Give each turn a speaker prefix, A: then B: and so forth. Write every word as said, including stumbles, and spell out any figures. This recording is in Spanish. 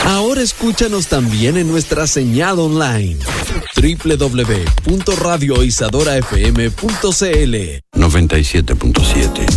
A: Ahora escúchanos también en nuestra señal online doble u doble u doble u punto radio isadora f m punto c l.
B: noventa y siete punto siete